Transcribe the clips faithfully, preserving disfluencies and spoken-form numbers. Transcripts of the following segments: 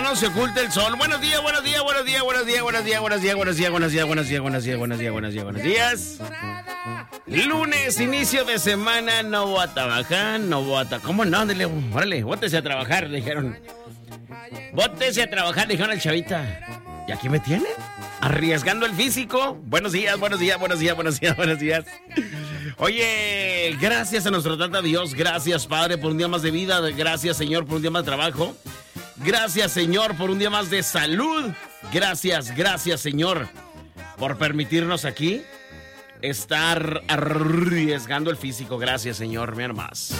no se oculta el sol. Buenos días, buenos días, buenos días, buenos días, buenos días, buenos días, buenos días, buenos días, buenos días, buenos días, buenos días, buenos días, buenos días. Lunes, inicio de semana, no voy a trabajar, no voy a trabajar. ¿Cómo no? Dile, órale, bótese a trabajar, dijeron. Bótese a trabajar, dijeron al chavita. ¿Y aquí me tienen? Arriesgando el físico. Buenos días, buenos días, buenos días, buenos días, buenos días. Oye, gracias a nuestro tata Dios, gracias Padre por un día más de vida, gracias Señor por un día más de trabajo, gracias Señor por un día más de salud, gracias, gracias Señor por permitirnos aquí estar arriesgando el físico, gracias Señor, mira más.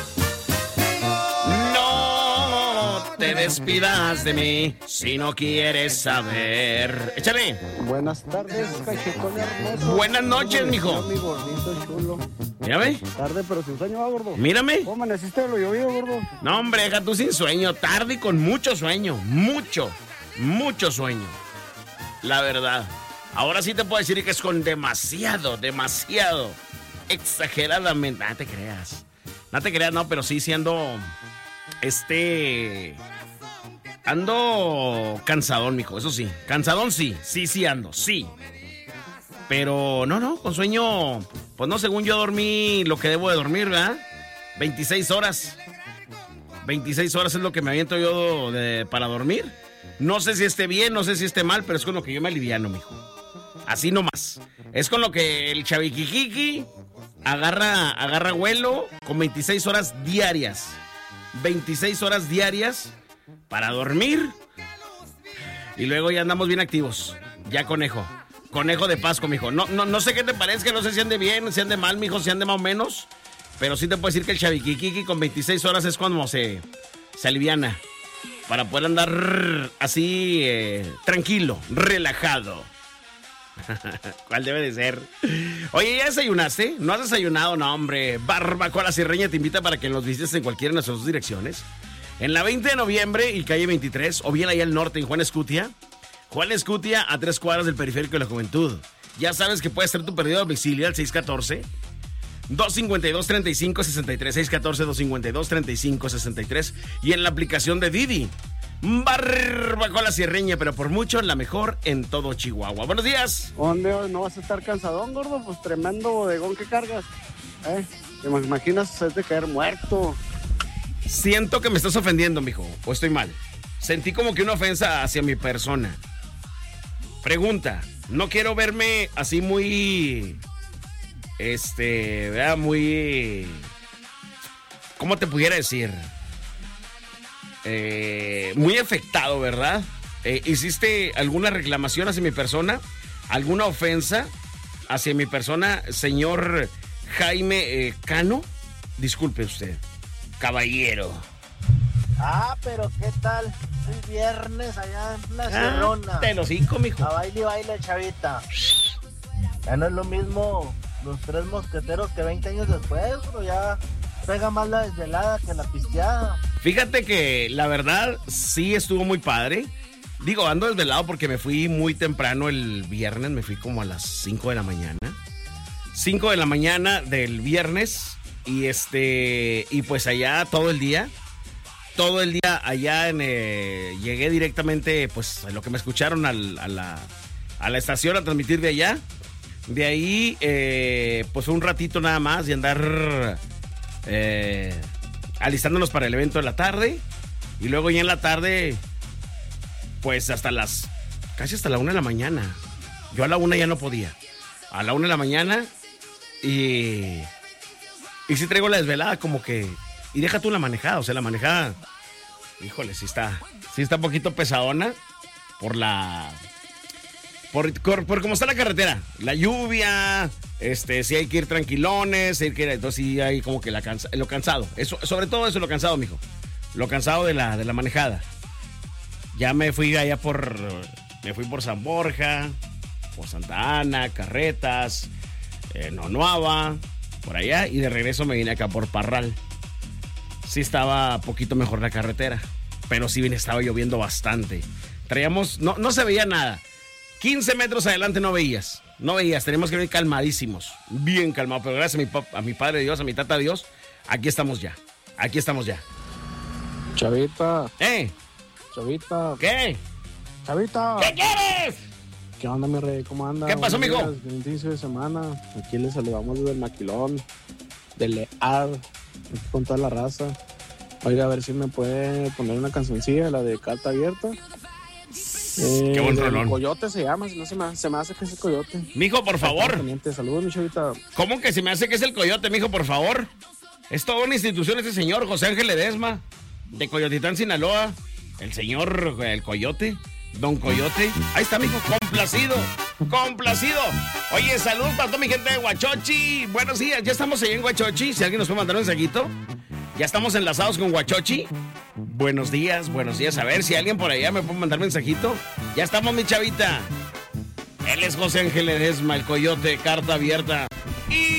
Te despidas de mí si no quieres saber. Échale. Buenas tardes, cachetón hermoso. Buenas noches, mijo. Mi gordito chulo. Mírame. Tarde, pero sin sueño, ¿va, gordo? Mírame. ¿Cómo amaneciste de lo llovido, gordo? No, hombre, deja tú sin sueño. Tarde y con mucho sueño. Mucho, mucho sueño. La verdad. Ahora sí te puedo decir que es con demasiado, demasiado. Exageradamente. No te creas. No te creas, no, pero sí siendo... Este... Ando cansadón, mijo, eso sí. Cansadón sí, sí, sí ando, sí. Pero no, no, con sueño... Pues no, según yo dormí lo que debo de dormir, ¿verdad? veintiséis horas. veintiséis horas es lo que me aviento yo de, para dormir. No sé si esté bien, no sé si esté mal, pero es con lo que yo me aliviano, mijo. Así nomás. Es con lo que el chaviquiquiqui agarra, agarra vuelo con veintiséis horas diarias. veintiséis horas diarias para dormir. Y luego ya andamos bien activos. Ya conejo. Conejo de Pascua, mijo. No, no, no sé qué te parezca, no sé si ande bien, si ande mal, mijo, si ande más o menos. Pero sí te puedo decir que el chaviquiquiqui con veintiséis horas es cuando se, se aliviana. Para poder andar así, eh, tranquilo, relajado. ¿Cuál debe de ser? Oye, ¿ya desayunaste? ¿No has desayunado? No, hombre. Barbacoa La Sierreña te invita para que nos visites en cualquiera de nuestras dos direcciones. En la veinte de noviembre y calle veintitrés, o bien allá al norte en Juan Escutia. Juan Escutia, a tres cuadras del Periférico de la Juventud. Ya sabes que puedes hacer tu pedido a domicilio al seis uno cuatro, dos cinco dos, tres cinco seis tres. seis uno cuatro, dos cinco dos, tres cinco seis tres. Y en la aplicación de Didi. Barbacoa La Sierreña, pero por mucho la mejor en todo Chihuahua. Buenos días. ¿Dónde no vas a estar cansadón, gordo? Pues tremendo bodegón que cargas. ¿Eh? ¿Te imaginas es de caer muerto? Siento que me estás ofendiendo, mijo, o estoy mal. Sentí como que una ofensa hacia mi persona. Pregunta, no quiero verme así muy... Este, ¿verdad? Muy... ¿Cómo te pudiera decir? Eh, muy afectado, ¿verdad? Eh, ¿Hiciste alguna reclamación hacia mi persona? ¿Alguna ofensa hacia mi persona, señor Jaime eh, Cano? Disculpe usted, caballero. Ah, pero ¿qué tal? El viernes allá en la Sierrona. Ah, te lo cinco, mijo. A baile y baile, chavita. Ya no es lo mismo los tres mosqueteros que veinte años después, pero ya pega más la desvelada que la pisteada. Fíjate que la verdad sí estuvo muy padre. Digo, ando desvelado porque me fui muy temprano el viernes, me fui como a las cinco de la mañana. cinco de la mañana del viernes y este y pues allá todo el día. Todo el día allá en, eh, llegué directamente, pues, a lo que me escucharon al, a, la, a la estación a transmitir de allá. De ahí, eh, pues, un ratito nada más de andar eh, alistándonos para el evento de la tarde. Y luego ya en la tarde, pues, hasta las, casi hasta la una de la mañana. Yo a la una ya no podía. A la una de la mañana y, y sí traigo la desvelada como que... Y deja tú la manejada, o sea, la manejada, híjole, sí está, sí está un poquito pesadona por la, por, por, por cómo está la carretera, la lluvia, este, sí hay que ir tranquilones, hay que ir, entonces sí hay como que la cansa, lo cansado, eso, sobre todo eso lo cansado, mijo, lo cansado de la, de la manejada. Ya me fui allá por, me fui por San Borja, por Santa Ana, Carretas, eh, Nonuava, por allá, y de regreso me vine acá por Parral. Sí estaba poquito mejor la carretera, pero sí bien estaba lloviendo bastante. Traíamos, no, no se veía nada. quince metros adelante no veías, no veías, teníamos que venir calmadísimos, bien calmados, pero gracias a mi, pap, a mi Padre Dios, a mi Tata Dios, aquí estamos ya, aquí estamos ya. Chavita. ¿Eh? Chavita. ¿Qué? Chavita. ¿Qué quieres? ¿Qué onda, mi rey? ¿Cómo anda? ¿Qué pasó, mijo? Buen inicio de semana. Aquí les saludamos desde el Maquilón, de Leal, con toda la raza. Oiga, a ver si me puede poner una cancioncilla, la de Carta Abierta. Eh, Qué buen del rolón. Coyote se llama, si no se me, se me hace que es el Coyote. Mijo, por favor. Pendiente. Saludos, mi Chavita. ¿Cómo que se me hace que es el Coyote, mijo, por favor? Es toda una institución este señor, José Ángel Ledesma, de Coyotitán, Sinaloa. El señor, el Coyote, Don Coyote. Ahí está, mijo, complacido, complacido. Oye, saludos para toda mi gente de Huachochi. Buenos días, ya estamos ahí en Huachochi. Si alguien nos puede mandar un mensajito. Ya estamos enlazados con Huachochi. Buenos días, buenos días. A ver si alguien por allá me puede mandar mensajito. Ya estamos, mi Chavita. Él es José Ángel Ledesma, el Coyote, Carta Abierta. Y